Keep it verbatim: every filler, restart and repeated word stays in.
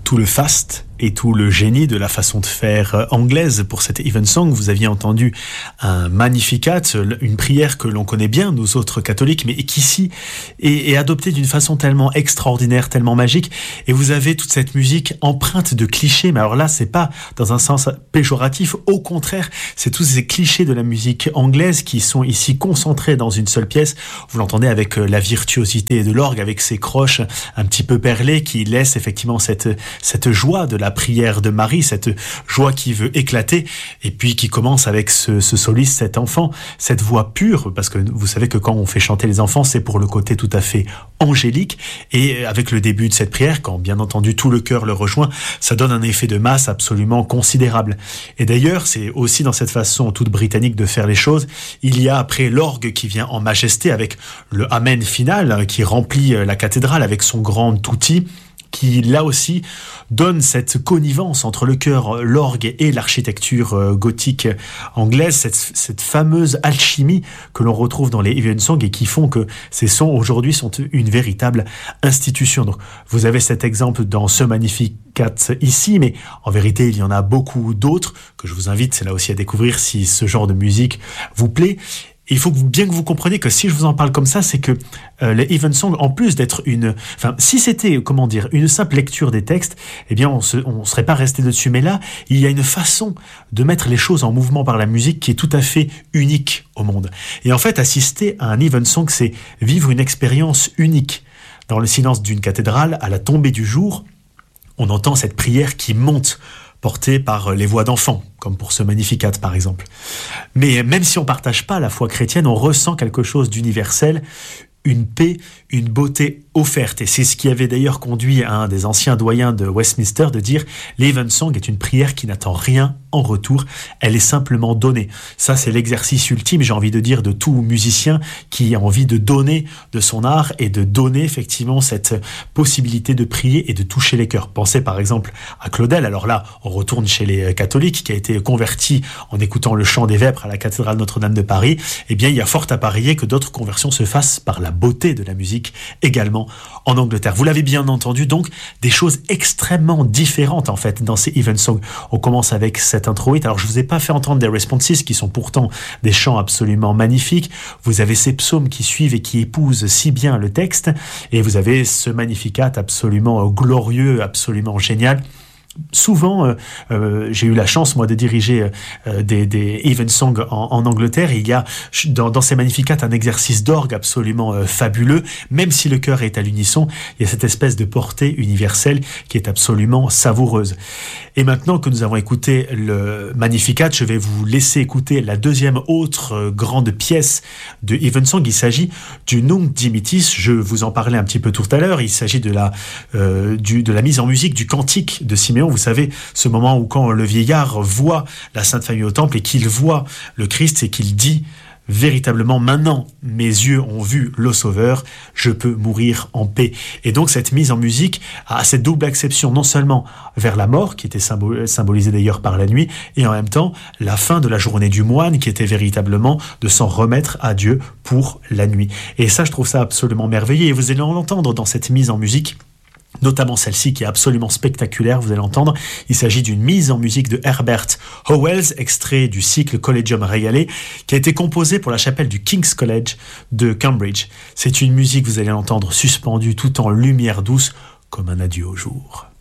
tout le faste et tout le génie de la façon de faire anglaise pour cette Evensong. Vous aviez entendu un Magnificat, une prière que l'on connaît bien, nous autres catholiques, mais qui ici est, est adoptée d'une façon tellement extraordinaire, tellement magique. Et vous avez toute cette musique empreinte de clichés, mais alors là, c'est pas dans un sens péjoratif, au contraire, c'est tous ces clichés de la musique anglaise qui sont ici concentrés dans une seule pièce. Vous l'entendez avec la virtuosité de l'orgue, avec ses croches un petit peu perlées qui laissent effectivement cette, cette joie de la prière de Marie, cette joie qui veut éclater, et puis qui commence avec ce, ce soliste, cet enfant, cette voix pure, parce que vous savez que quand on fait chanter les enfants, c'est pour le côté tout à fait angélique, et avec le début de cette prière, quand bien entendu tout le chœur le rejoint, ça donne un effet de masse absolument considérable. Et d'ailleurs, c'est aussi dans cette façon toute britannique de faire les choses, il y a après l'orgue qui vient en majesté avec le Amen final, qui remplit la cathédrale avec son grand tutti, qui là aussi donne cette connivence entre le chœur, l'orgue et l'architecture gothique anglaise, cette, cette fameuse alchimie que l'on retrouve dans les Evensong et qui font que ces sons aujourd'hui sont une véritable institution. Donc vous avez cet exemple dans ce Magnificat ici, mais en vérité il y en a beaucoup d'autres que je vous invite là aussi à découvrir si ce genre de musique vous plaît. Il faut bien que vous compreniez que si je vous en parle comme ça, c'est que euh, les Evensong, en plus d'être une... Enfin, si c'était, comment dire, une simple lecture des textes, eh bien, on se, on serait pas resté dessus. Mais là, il y a une façon de mettre les choses en mouvement par la musique qui est tout à fait unique au monde. Et en fait, assister à un Evensong, c'est vivre une expérience unique. Dans le silence d'une cathédrale, à la tombée du jour, on entend cette prière qui monte, portée par les voix d'enfants, comme pour ce Magnificat par exemple. Mais même si on ne partage pas la foi chrétienne, on ressent quelque chose d'universel, une paix, une beauté offerte. Et c'est ce qui avait d'ailleurs conduit à un des anciens doyens de Westminster de dire « L'Evensong est une prière qui n'attend rien en retour, elle est simplement donnée ». Ça, c'est l'exercice ultime, j'ai envie de dire, de tout musicien qui a envie de donner de son art et de donner effectivement cette possibilité de prier et de toucher les cœurs. Pensez par exemple à Claudel. Alors là, on retourne chez les catholiques, qui a été converti en écoutant le chant des vêpres à la cathédrale Notre-Dame de Paris. Eh bien, il y a fort à parier que d'autres conversions se fassent par la beauté de la musique également en Angleterre. Vous l'avez bien entendu, donc, des choses extrêmement différentes, en fait, dans ces Evensong. On commence avec cet introïte. Alors, je vous ai pas fait entendre des responses, qui sont pourtant des chants absolument magnifiques. Vous avez ces psaumes qui suivent et qui épousent si bien le texte. Et vous avez ce Magnificat absolument glorieux, absolument génial. Souvent, euh, euh, j'ai eu la chance, moi, de diriger euh, des, des Evensong en, en Angleterre. Et il y a dans, dans ces Magnificats un exercice d'orgue absolument euh, fabuleux. Même si le chœur est à l'unisson, il y a cette espèce de portée universelle qui est absolument savoureuse. Et maintenant que nous avons écouté le Magnificat, je vais vous laisser écouter la deuxième autre euh, grande pièce de Evensong. Il s'agit du Nunc Dimittis. Je vous en parlais un petit peu tout à l'heure. Il s'agit de la, euh, du, de la mise en musique du cantique de Siméon. Vous savez, ce moment où quand le vieillard voit la Sainte Famille au temple et qu'il voit le Christ et qu'il dit véritablement, maintenant, mes yeux ont vu le Sauveur, je peux mourir en paix. Et donc, cette mise en musique a cette double acception, non seulement vers la mort, qui était symbolisée d'ailleurs par la nuit, et en même temps, la fin de la journée du moine, qui était véritablement de s'en remettre à Dieu pour la nuit. Et ça, je trouve ça absolument merveilleux. Et vous allez l'entendre dans cette mise en musique, notamment celle-ci qui est absolument spectaculaire, vous allez l'entendre. Il s'agit d'une mise en musique de Herbert Howells, extrait du cycle Collegium Regale, qui a été composé pour la chapelle du King's College de Cambridge. C'est une musique, vous allez l'entendre, suspendue tout en lumière douce, comme un adieu au jour.